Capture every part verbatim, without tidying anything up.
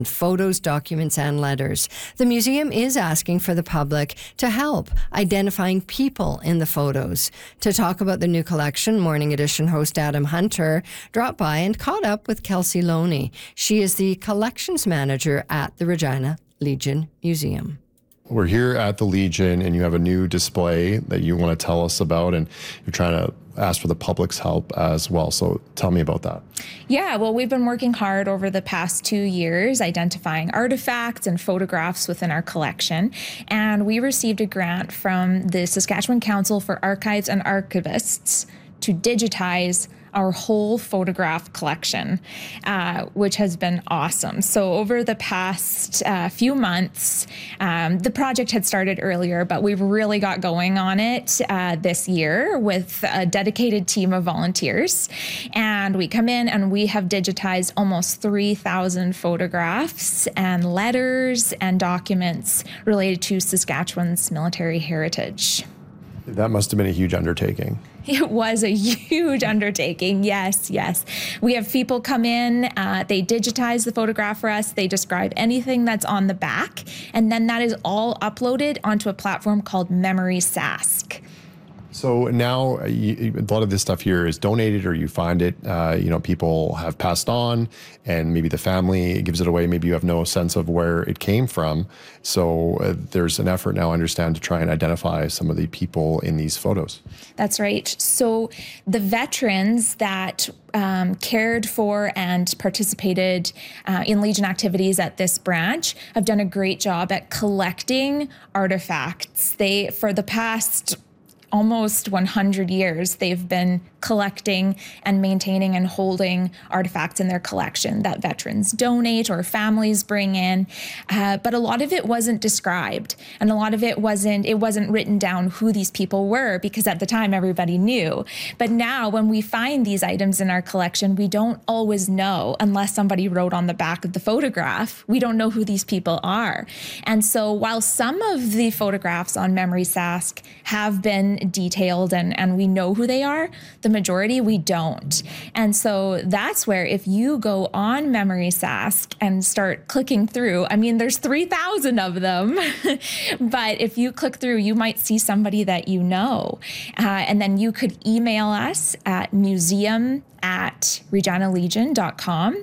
photos, documents, and letters. The museum is asking for the public to help identifying people in the photos. To talk about the new collection, Morning Edition host Adam Hunter dropped by and caught up with Kelsey Loney. She is the collections manager at the Regina Legion Museum. We're here at the Legion, and you have a new display that you want to tell us about, and you're trying to ask for the public's help as well. So tell me about that. Yeah, well, we've been working hard over the past two years identifying artifacts and photographs within our collection. And we received a grant from the Saskatchewan Council for Archives and Archivists to digitize our whole photograph collection, uh, which has been awesome. So over the past uh, few months, um, the project had started earlier, but we've really got going on it uh, this year with a dedicated team of volunteers. And we come in and we have digitized almost three thousand photographs and letters and documents related to Saskatchewan's military heritage. That must have been a huge undertaking. It was a huge undertaking. Yes, yes. We have people come in, uh, they digitize the photograph for us, they describe anything that's on the back, and then that is all uploaded onto a platform called Memory Sask. So now uh, you, a lot of this stuff here is donated, or you find it, uh, you know, people have passed on, and maybe the family gives it away. Maybe you have no sense of where it came from. So uh, there's an effort now, I understand, to try and identify some of the people in these photos. That's right. So the veterans that um, cared for and participated uh, in Legion activities at this branch have done a great job at collecting artifacts. They, for the past almost one hundred years, they've been collecting and maintaining and holding artifacts in their collection that veterans donate or families bring in. Uh, but a lot of it wasn't described, and a lot of it wasn't, it wasn't written down who these people were, because at the time everybody knew. But now when we find these items in our collection, we don't always know, unless somebody wrote on the back of the photograph, we don't know who these people are. And so while some of the photographs on Memory Sask have been detailed and, and we know who they are, the majority we don't. And so that's where, if you go on Memory Sask and start clicking through, I mean, there's three thousand of them, but if you click through, you might see somebody that you know. Uh, and then you could email us at museum at regina legion dot com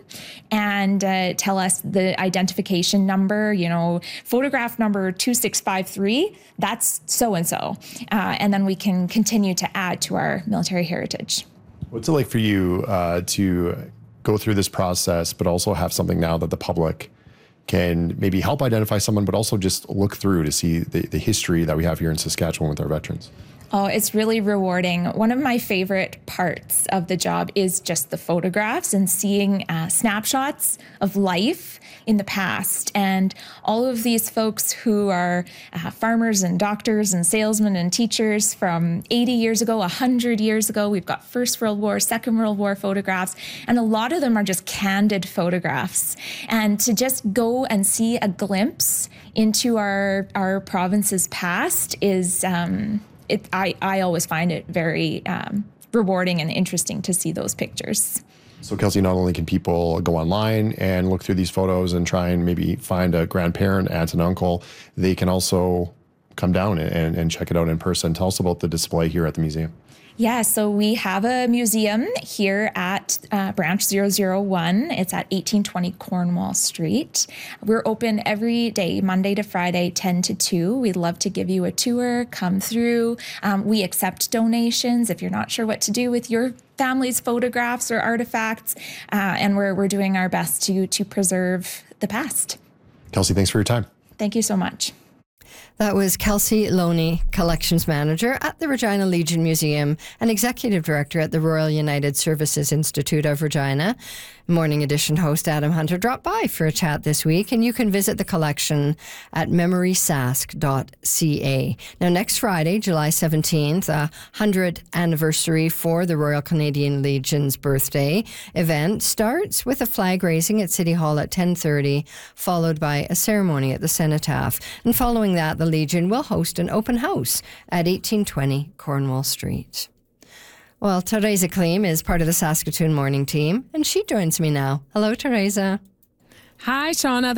and uh, tell us the identification number, you know, photograph number two six five three, that's so-and-so. Uh, and then we can continue to add to our military heritage. What's it like for you uh, to go through this process, but also have something now that the public can maybe help identify someone, but also just look through to see the, the history that we have here in Saskatchewan with our veterans? Oh, it's really rewarding. One of my favorite parts of the job is just the photographs and seeing uh, snapshots of life in the past. And all of these folks who are uh, farmers and doctors and salesmen and teachers from eighty years ago, one hundred years ago. We've got First World War, Second World War photographs, and a lot of them are just candid photographs. And to just go and see a glimpse into our, our province's past is... Um, It, I, I always find it very um, rewarding and interesting to see those pictures. So Kelsey, not only can people go online and look through these photos and try and maybe find a grandparent, aunt and uncle, they can also come down and, and check it out in person. Tell us about the display here at the museum. Yeah, so we have a museum here at uh, Branch zero zero one. It's at eighteen twenty Cornwall Street. We're open every day, Monday to Friday, ten to two. We'd love to give you a tour, come through. Um, we accept donations if you're not sure what to do with your family's photographs or artifacts, uh, and we're, we're doing our best to, to preserve the past. Kelsey, thanks for your time. Thank you so much. That was Kelsey Loney, Collections Manager at the Regina Legion Museum and Executive Director at the Royal United Services Institute of Regina. Morning Edition host Adam Hunter dropped by for a chat this week, and you can visit the collection at memory sask dot c a. Now, next Friday, July seventeenth, a hundredth anniversary for the Royal Canadian Legion's birthday event starts with a flag raising at City Hall at ten thirty, followed by a ceremony at the Cenotaph. And following that, the Legion will host an open house at eighteen twenty Cornwall Street. Well, Teresa Kleem is part of the Saskatoon morning team, and she joins me now. Hello, Teresa. Hi, Shauna.